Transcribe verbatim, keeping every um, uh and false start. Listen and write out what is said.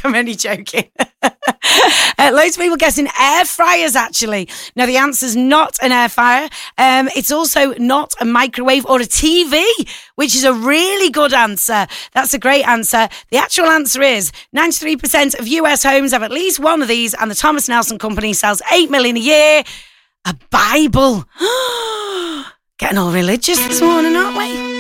I'm only joking. uh, loads of people guessing air fryers, actually. Now, the answer's not an air fryer. Um, it's also not a microwave or a T V, which is a really good answer. That's a great answer. The actual answer is ninety-three percent of U S homes have at least one of these, and the Thomas Nelson Company sells eight million a year. A Bible. Getting all religious this morning, aren't we?